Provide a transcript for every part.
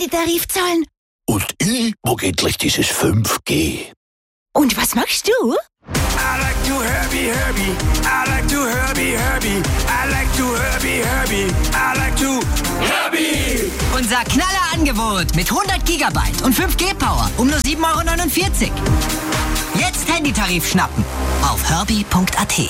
Handytarif zahlen. Und ich mag endlich dieses 5G. Und was machst du? I like to Herbie. I like to Herbie. I like to Herbie. I like to Herbie. Unser Knallerangebot mit 100 GB und 5G-Power um nur 7,49 €. Jetzt Handytarif schnappen auf herbie.at.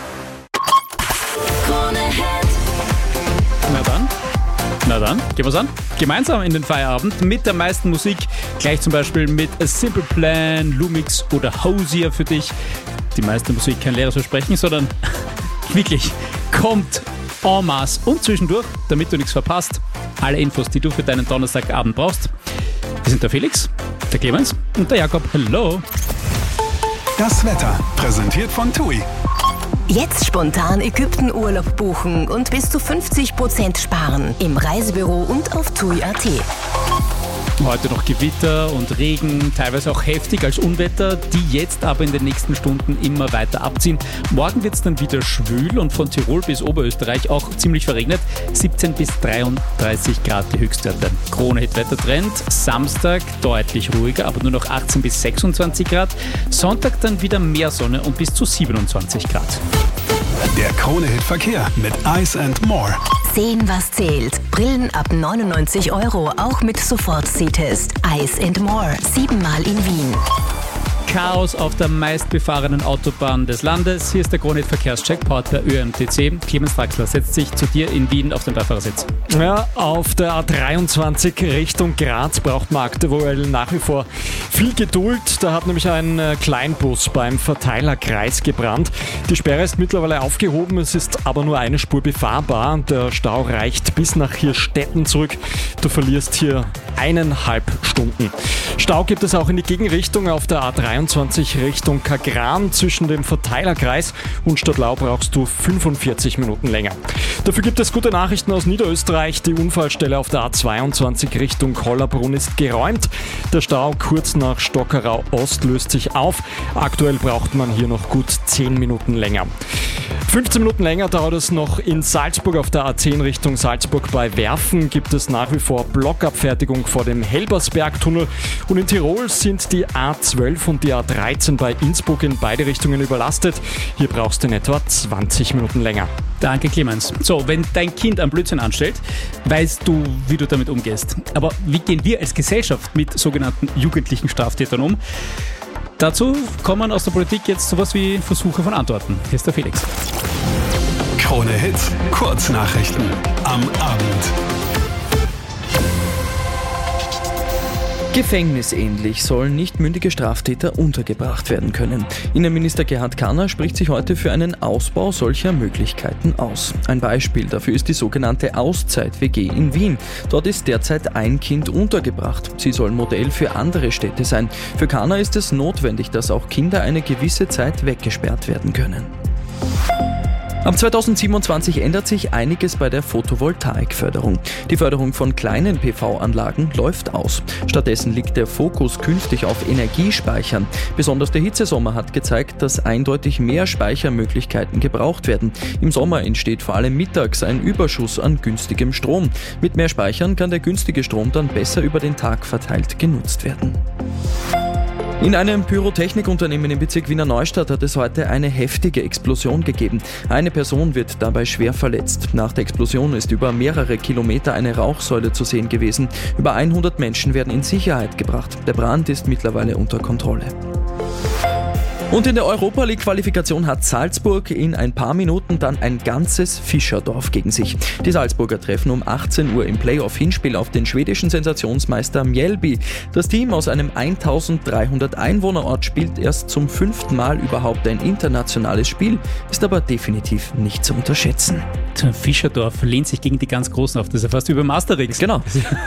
Na dann, gehen wir's an. Gemeinsam in den Feierabend mit der meisten Musik. Gleich zum Beispiel mit A Simple Plan, Lumix oder Hosier für dich. Die meiste Musik kein leeres Versprechen, sondern wirklich kommt en masse und zwischendurch, damit du nichts verpasst. Alle Infos, die du für deinen Donnerstagabend brauchst. Wir sind der Felix, der Clemens und der Jakob. Hello! Das Wetter, präsentiert von TUI. Jetzt spontan Ägyptenurlaub buchen und bis zu 50% sparen im Reisebüro und auf TUI.at. Heute noch Gewitter und Regen, teilweise auch heftig als Unwetter, die jetzt aber in den nächsten Stunden immer weiter abziehen. Morgen wird es dann wieder schwül und von Tirol bis Oberösterreich auch ziemlich verregnet. 17 bis 33 Grad die Höchstwerte. Krone-Hit-Wettertrend. Samstag deutlich ruhiger, aber nur noch 18 bis 26 Grad. Sonntag dann wieder mehr Sonne und bis zu 27 Grad. Der Krone-Hit-Verkehr mit Ice & More. Sehen, was zählt. Brillen ab 99 €, auch mit Sofort-Sehtest. Ice & More, 7-mal in Wien. Chaos auf der meistbefahrenen Autobahn des Landes. Hier ist der Krone-Hit-Verkehrscheck, powered per ÖMTC. Clemens Draxler setzt sich zu dir in Wien auf den Beifahrersitz. Ja, auf der A23 Richtung Graz braucht man aktuell nach wie vor viel Geduld. Da hat nämlich ein Kleinbus beim Verteilerkreis gebrannt. Die Sperre ist mittlerweile aufgehoben, es ist aber nur eine Spur befahrbar. Der Stau reicht bis nach Hirstetten zurück. Du verlierst hier 1,5 Stunden. Stau gibt es auch in die Gegenrichtung auf der A23 Richtung Kagran. Zwischen dem Verteilerkreis und Stadtlau brauchst du 45 Minuten länger. Dafür gibt es gute Nachrichten aus Niederösterreich. Die Unfallstelle auf der A22 Richtung Hollabrunn ist geräumt. Der Stau kurz nach Stockerau Ost löst sich auf. Aktuell braucht man hier noch gut 10 Minuten länger. 15 Minuten länger dauert es noch in Salzburg. Auf der A10 Richtung Salzburg bei Werfen gibt es nach wie vor Blockabfertigung vor dem Helbersbergtunnel. Und in Tirol sind die A12 und die A13 bei Innsbruck in beide Richtungen überlastet. Hier brauchst du in etwa 20 Minuten länger. Danke, Clemens. So, wenn dein Kind einen Blödsinn anstellt, weißt du, wie du damit umgehst. Aber wie gehen wir als Gesellschaft mit sogenannten jugendlichen Straftätern um? Dazu kommen aus der Politik jetzt sowas wie Versuche von Antworten. Hier ist der Felix. Krone Hit, Kurznachrichten am Abend. Gefängnisähnlich sollen nichtmündige Straftäter untergebracht werden können. Innenminister Gerhard Kanner spricht sich heute für einen Ausbau solcher Möglichkeiten aus. Ein Beispiel dafür ist die sogenannte Auszeit-WG in Wien. Dort ist derzeit ein Kind untergebracht. Sie soll Modell für andere Städte sein. Für Kanner ist es notwendig, dass auch Kinder eine gewisse Zeit weggesperrt werden können. Ab 2027 ändert sich einiges bei der Photovoltaikförderung. Die Förderung von kleinen PV-Anlagen läuft aus. Stattdessen liegt der Fokus künftig auf Energiespeichern. Besonders der Hitzesommer hat gezeigt, dass eindeutig mehr Speichermöglichkeiten gebraucht werden. Im Sommer entsteht vor allem mittags ein Überschuss an günstigem Strom. Mit mehr Speichern kann der günstige Strom dann besser über den Tag verteilt genutzt werden. In einem Pyrotechnikunternehmen im Bezirk Wiener Neustadt hat es heute eine heftige Explosion gegeben. Eine Person wird dabei schwer verletzt. Nach der Explosion ist über mehrere Kilometer eine Rauchsäule zu sehen gewesen. Über 100 Menschen werden in Sicherheit gebracht. Der Brand ist mittlerweile unter Kontrolle. Und in der Europa-League-Qualifikation hat Salzburg in ein paar Minuten dann ein ganzes Fischerdorf gegen sich. Die Salzburger treffen um 18 Uhr im Playoff-Hinspiel auf den schwedischen Sensationsmeister Mjällby. Das Team aus einem 1300 Einwohnerort spielt erst zum 5. Mal überhaupt ein internationales Spiel, ist aber definitiv nicht zu unterschätzen. Fischerdorf lehnt sich gegen die ganz Großen auf, das ist ja fast wie beim Asterix. Genau.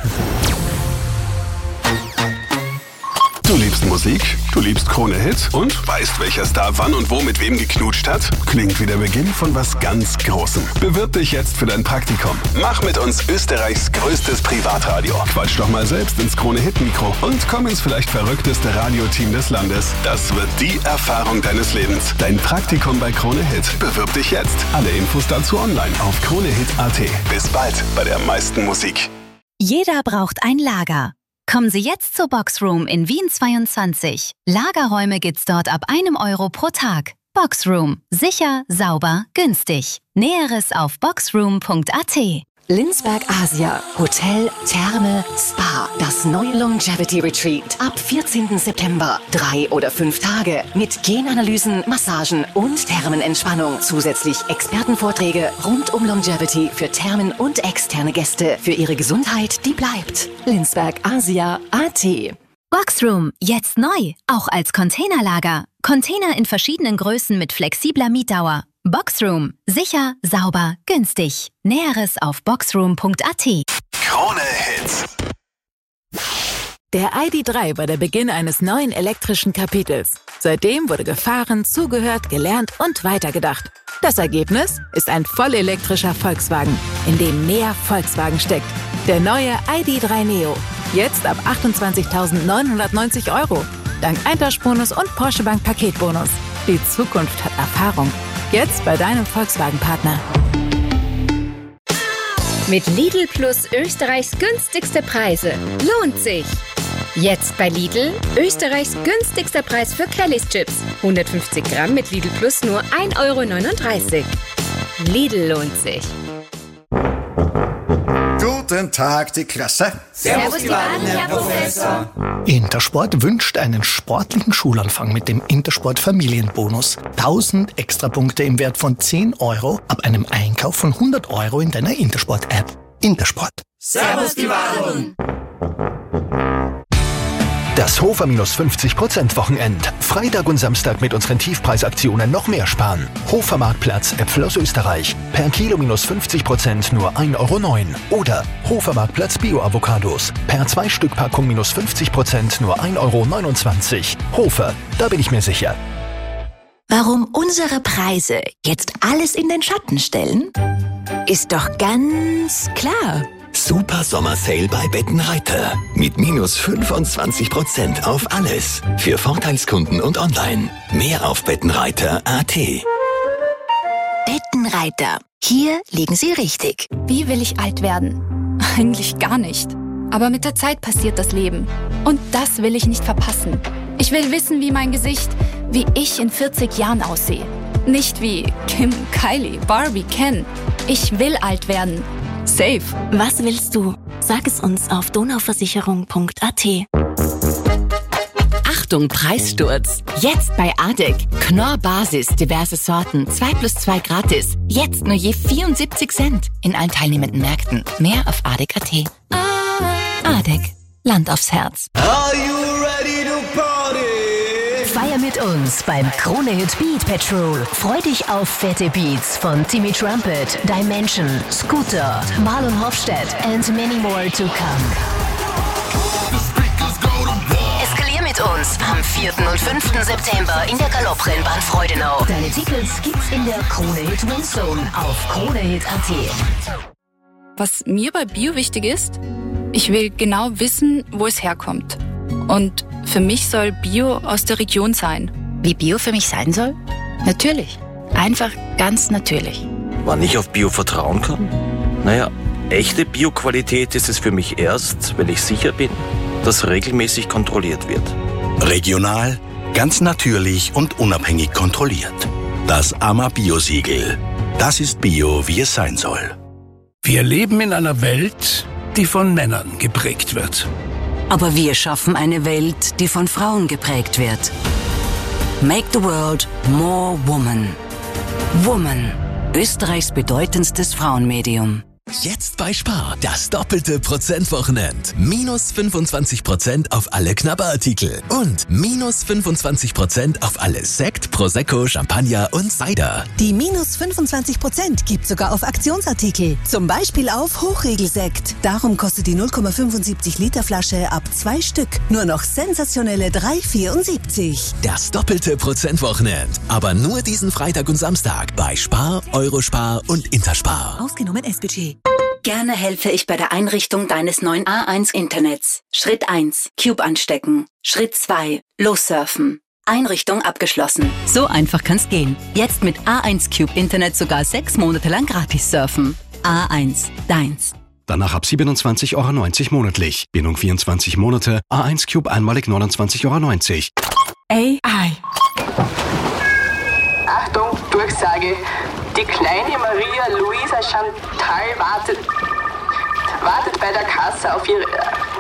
Du liebst Musik, du liebst Krone Hit und weißt, welcher Star wann und wo mit wem geknutscht hat? Klingt wie der Beginn von was ganz Großem. Bewirb dich jetzt für dein Praktikum. Mach mit uns Österreichs größtes Privatradio. Quatsch doch mal selbst ins Krone Hit Mikro und komm ins vielleicht verrückteste Radioteam des Landes. Das wird die Erfahrung deines Lebens. Dein Praktikum bei Krone Hit. Bewirb dich jetzt. Alle Infos dazu online auf kronehit.at. Bis bald bei der meisten Musik. Jeder braucht ein Lager. Kommen Sie jetzt zur Boxroom in Wien 22. Lagerräume gibt's dort ab 1 Euro pro Tag. Boxroom. Sicher, sauber, günstig. Näheres auf boxroom.at. Linsberg Asia, Hotel, Therme, Spa, das neue Longevity Retreat. Ab 14. September. 3 oder 5 Tage mit Genanalysen, Massagen und Thermenentspannung. Zusätzlich Expertenvorträge rund um Longevity für Thermen und externe Gäste. Für Ihre Gesundheit, die bleibt. Linsberg Asia AT. Boxroom, jetzt neu, auch als Containerlager. Container in verschiedenen Größen mit flexibler Mietdauer. Boxroom, sicher, sauber, günstig. Näheres auf boxroom.at. Krone Hits. Der ID.3 war der Beginn eines neuen elektrischen Kapitels. Seitdem wurde gefahren, zugehört, gelernt und weitergedacht. Das Ergebnis ist ein vollelektrischer Volkswagen, in dem mehr Volkswagen steckt. Der neue ID.3 Neo. Jetzt ab 28.990 €. Dank Eintauschbonus und Porsche Bank Paketbonus. Die Zukunft hat Erfahrung. Jetzt bei deinem Volkswagen-Partner. Mit Lidl Plus Österreichs günstigste Preise. Lohnt sich! Jetzt bei Lidl Österreichs günstigster Preis für Kellys Chips. 150 Gramm mit Lidl Plus nur 1,39 €. Lidl lohnt sich. Guten Tag, die Klasse. Servus, die Wahlen, Herr Professor. Intersport wünscht einen sportlichen Schulanfang mit dem Intersport Familienbonus. 1000 Extrapunkte im Wert von 10 € ab einem Einkauf von 100 € in deiner Intersport-App. Intersport. Servus, die Wahlen. Das Hofer minus 50% Wochenend. Freitag und Samstag mit unseren Tiefpreisaktionen noch mehr sparen. Hofer Marktplatz, Äpfel aus Österreich. Per Kilo minus 50% nur 1,09 €. Oder Hofer Marktplatz Bio-Avocados. Per 2-Stück-Packung minus 50% nur 1,29 €. Hofer, da bin ich mir sicher. Warum unsere Preise jetzt alles in den Schatten stellen? Ist doch ganz klar. Super Sommersale bei Bettenreiter. Mit minus 25% auf alles. Für Vorteilskunden und online. Mehr auf Bettenreiter.at. Bettenreiter. Hier liegen Sie richtig. Wie will ich alt werden? Eigentlich gar nicht. Aber mit der Zeit passiert das Leben. Und das will ich nicht verpassen. Ich will wissen, wie mein Gesicht, wie ich in 40 Jahren aussehe. Nicht wie Kim, Kylie, Barbie, Ken. Ich will alt werden. Safe. Was willst du? Sag es uns auf donauversicherung.at. Achtung, Preissturz. Jetzt bei ADEC. Knorr Basis, diverse Sorten, 2+2 gratis. Jetzt nur je 74 Cent. In allen teilnehmenden Märkten. Mehr auf ADEC.at. ADEC. Land aufs Herz. Are you ready to party? Feier mit uns beim Krone Hit Beat Patrol. Freu dich auf fette Beats von Timmy Trumpet, Dimension, Scooter, Marlon Hofstedt and many more to come. Eskalier mit uns am 4. und 5. September in der Galopprennbahn Freudenau. Deine Tickets gibt's in der Krone Hit Windzone auf kronehit.at. Was mir bei Bio wichtig ist, ich will genau wissen, wo es herkommt. Und für mich soll Bio aus der Region sein. Wie Bio für mich sein soll? Natürlich. Einfach ganz natürlich. Wann ich auf Bio vertrauen kann? Naja, echte Bio-Qualität ist es für mich erst, wenn ich sicher bin, dass regelmäßig kontrolliert wird. Regional, ganz natürlich und unabhängig kontrolliert. Das AMA Bio-Siegel. Das ist Bio, wie es sein soll. Wir leben in einer Welt, die von Männern geprägt wird. Aber wir schaffen eine Welt, die von Frauen geprägt wird. Make the world more woman. Woman. Österreichs bedeutendstes Frauenmedium. Jetzt bei Spar. Das doppelte Prozentwochenend. Minus 25% auf alle Knabberartikel. Und minus 25% auf alle Sekt, Prosecco, Champagner und Cider. Die minus 25% gibt sogar auf Aktionsartikel. Zum Beispiel auf Hochregelsekt. Darum kostet die 0,75 Liter Flasche ab 2 Stück nur noch sensationelle 3,74. Das doppelte Prozentwochenend. Aber nur diesen Freitag und Samstag bei Spar, Eurospar und Interspar. Ausgenommen S-Budget. Gerne helfe ich bei der Einrichtung deines neuen A1 Internets. Schritt 1. Cube anstecken. Schritt 2. Lossurfen. Einrichtung abgeschlossen. So einfach kann's gehen. Jetzt mit A1 Cube Internet sogar 6 Monate lang gratis surfen. A1, deins. Danach ab 27,90 € monatlich. Bindung 24 Monate, A1 Cube einmalig 29,90 €. AI. Achtung, Durchsage. Die kleine Maria Luisa Chantal wartet bei der Kasse auf ihre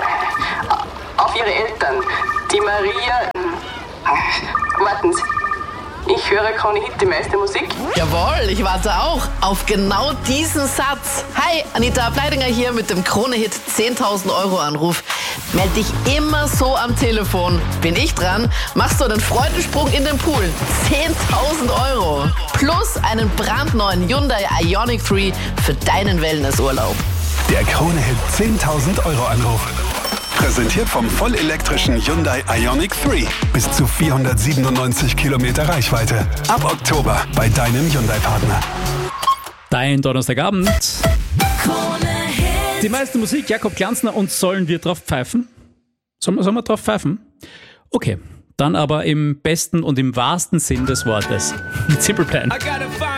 Eltern. Die Maria... Warten Sie. Ich höre Krone Hit, die meiste Musik. Jawohl, ich warte auch auf genau diesen Satz. Hi, Anita Bleidinger hier mit dem Krone Hit 10.000 € Anruf. Meld dich immer so am Telefon. Bin ich dran, machst du einen Freudensprung in den Pool. 10.000 € plus einen brandneuen Hyundai Ioniq 3 für deinen Wellnessurlaub. Der Krone Hit 10.000 € Anruf. Präsentiert vom vollelektrischen Hyundai Ioniq 3. Bis zu 497 Kilometer Reichweite. Ab Oktober bei deinem Hyundai-Partner. Dein Donnerstagabend. Die meiste Musik, Jakob Glanzner, und sollen wir drauf pfeifen? Sollen wir drauf pfeifen? Okay, dann aber im besten und im wahrsten Sinn des Wortes. Mit Simple Plan.